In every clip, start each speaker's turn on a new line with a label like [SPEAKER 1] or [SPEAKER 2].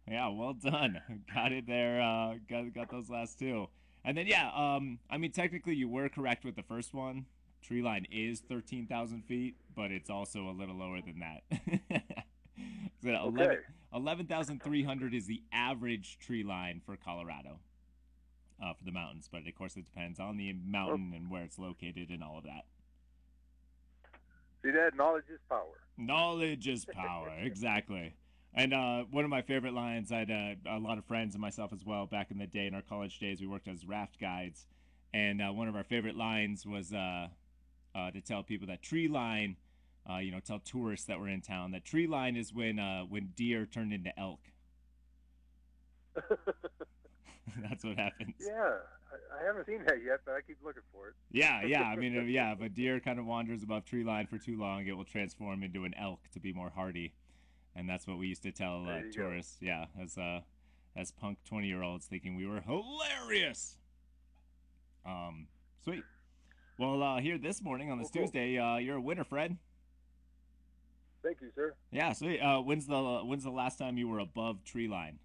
[SPEAKER 1] Yeah, well done. Got it there. Got those last two. And then yeah, I mean technically you were correct with the first one. Tree line is 13,000 feet, but it's also a little lower than that. So
[SPEAKER 2] Okay.
[SPEAKER 1] 11,300 is the average tree line for Colorado, for the mountains. But of course, it depends on the
[SPEAKER 2] Well,
[SPEAKER 1] mountain and where it's located and all of that.
[SPEAKER 2] see that knowledge is power.
[SPEAKER 1] Knowledge is power. Exactly. And one of my favorite lines, I had a lot of friends and myself as well back in the day in our college days. We worked as raft guides. And one of our favorite lines was to tell people that tree line, tell tourists that were in town that tree line is when deer turned into elk. That's what happens.
[SPEAKER 2] Yeah, I haven't seen that yet, but I keep looking for
[SPEAKER 1] Yeah, yeah. I mean,
[SPEAKER 2] it.
[SPEAKER 1] yeah. If a deer kind of wanders above tree line for too long, it will transform into an elk to be more hardy, and that's what we used to tell
[SPEAKER 2] There you go.
[SPEAKER 1] tourists. Yeah, as punk 20-year-olds thinking we were hilarious. Sweet. Well, here this morning on
[SPEAKER 2] Well,
[SPEAKER 1] this
[SPEAKER 2] cool.
[SPEAKER 1] Tuesday, you're a winner, Fred.
[SPEAKER 2] Thank you, sir.
[SPEAKER 1] Yeah. Sweet. When's the last time you were above tree line?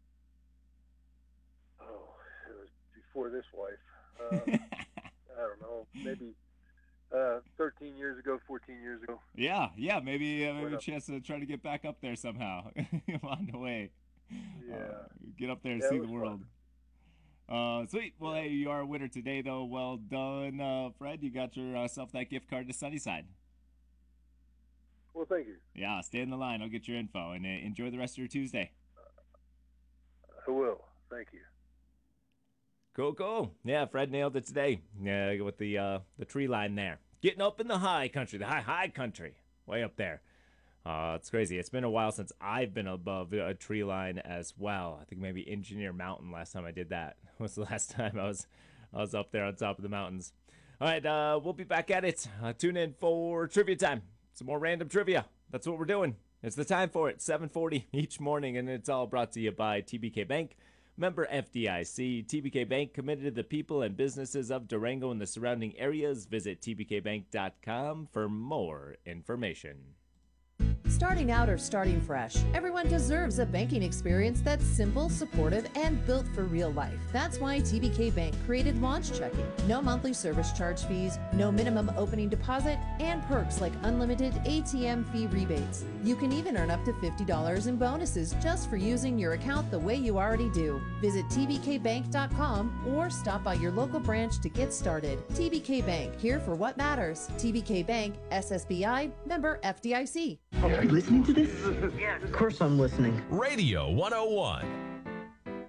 [SPEAKER 2] Oh, it was before this wife. I don't know, maybe 13 years ago, 14 years ago.
[SPEAKER 1] Yeah, yeah. Maybe
[SPEAKER 2] Went
[SPEAKER 1] a
[SPEAKER 2] up.
[SPEAKER 1] chance to try to get back up there somehow. On the way, uh,
[SPEAKER 2] Yeah,
[SPEAKER 1] get up there and
[SPEAKER 2] yeah,
[SPEAKER 1] see
[SPEAKER 2] it
[SPEAKER 1] the
[SPEAKER 2] was fun.
[SPEAKER 1] world. Sweet. Well,
[SPEAKER 2] Yeah.
[SPEAKER 1] hey, you are a winner today, though. Well done, Fred. You got yourself that gift card to Sunnyside.
[SPEAKER 2] Well, thank you.
[SPEAKER 1] Yeah, stay in the line. I'll get your info and enjoy the rest of your Tuesday.
[SPEAKER 2] I will. Thank you.
[SPEAKER 1] Cool, cool. Yeah, Fred nailed it today. Yeah, with the tree line there, getting up in the high country, the high country, way up there. It's crazy. It's been a while since I've been above a tree line as well. I think maybe Engineer Mountain last time I did that was the last time I was up there on top of the mountains. All right, we'll be back at it. Tune in for trivia time. Some more random trivia. That's what we're doing. It's the time for it. 7:40 each morning, and it's all brought to you by TBK Bank. Member FDIC, TBK Bank committed to the people and businesses of Durango and the surrounding areas. Visit tbkbank.com for more information.
[SPEAKER 3] Starting out or starting fresh, everyone deserves a banking experience that's simple, supportive, and built for real life. That's why TBK Bank created Launch Checking. No monthly service charge fees, no minimum opening deposit, and perks like unlimited ATM fee rebates. You can even earn up to $50 in bonuses just for using your account the way you already do. Visit tbkbank.com or stop by your local branch to get started. TBK Bank, here for what matters. TBK Bank, SSBI, member FDIC.
[SPEAKER 4] Are you listening to this? Yes. Of course I'm listening.
[SPEAKER 5] Radio 101.